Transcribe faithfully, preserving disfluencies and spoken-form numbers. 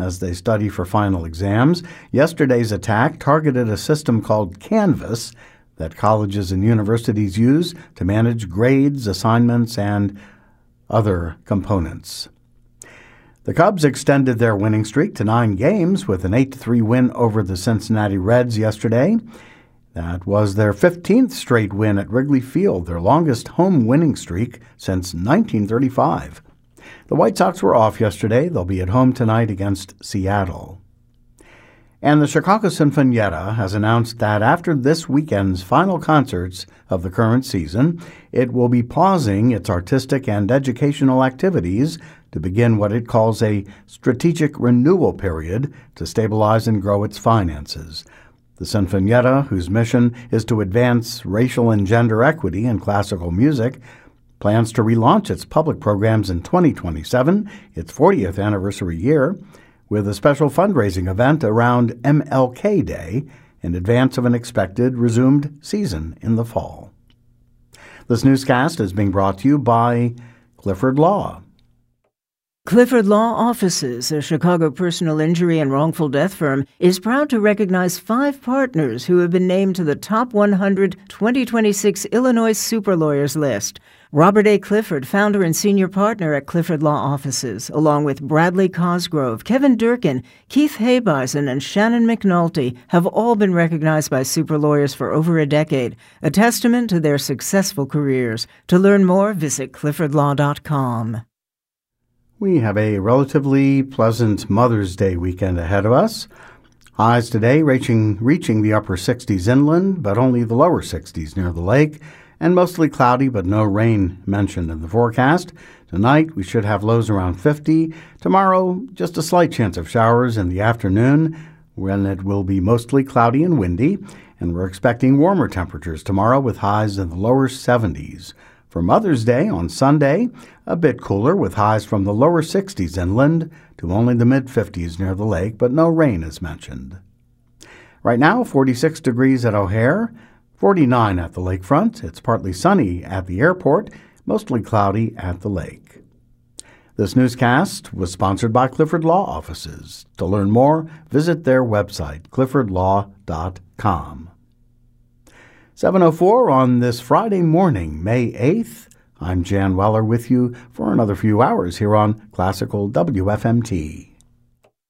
as they study for final exams. Yesterday's attack targeted a system called Canvas that colleges and universities use to manage grades, assignments, and other components. The Cubs extended their winning streak to nine games with an eight to three win over the Cincinnati Reds yesterday. That was their fifteenth straight win at Wrigley Field, their longest home winning streak since nineteen thirty-five. The White Sox were off yesterday. They'll be at home tonight against Seattle. And the Chicago Sinfonietta has announced that after this weekend's final concerts of the current season, it will be pausing its artistic and educational activities to begin what it calls a strategic renewal period to stabilize and grow its finances. The Sinfonietta, whose mission is to advance racial and gender equity in classical music, plans to relaunch its public programs in twenty twenty-seven, its fortieth anniversary year, with a special fundraising event around M L K Day in advance of an expected resumed season in the fall. This newscast is being brought to you by Clifford Law. Clifford Law Offices, a Chicago personal injury and wrongful death firm, is proud to recognize five partners who have been named to the Top one hundred twenty twenty-six Illinois Super Lawyers list. Robert A. Clifford, founder and senior partner at Clifford Law Offices, along with Bradley Cosgrove, Kevin Durkin, Keith Habeisen, and Shannon McNulty, have all been recognized by super lawyers for over a decade, a testament to their successful careers. To learn more, visit clifford law dot com. We have a relatively pleasant Mother's Day weekend ahead of us. Highs today reaching, reaching the upper sixties inland, but only the lower sixties near the lake, and mostly cloudy, but no rain mentioned in the forecast. Tonight, we should have lows around fifty. Tomorrow, just a slight chance of showers in the afternoon, when it will be mostly cloudy and windy, and we're expecting warmer temperatures tomorrow with highs in the lower seventies. For Mother's Day on Sunday, a bit cooler with highs from the lower sixties inland to only the mid-fifties near the lake, but no rain is mentioned. Right now, forty-six degrees at O'Hare, forty-nine at the lakefront. It's partly sunny at the airport, mostly cloudy at the lake. This newscast was sponsored by Clifford Law Offices. To learn more, visit their website, clifford law dot com. seven oh four on this Friday morning, May eighth. I'm Jan Weller with you for another few hours here on Classical W F M T.